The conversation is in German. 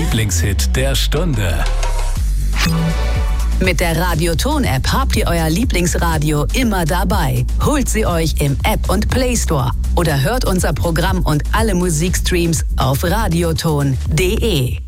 Lieblingshit der Stunde. Mit der Radioton-App habt ihr euer Lieblingsradio immer dabei. Holt sie euch im App und Play Store oder hört unser Programm und alle Musikstreams auf radioton.de.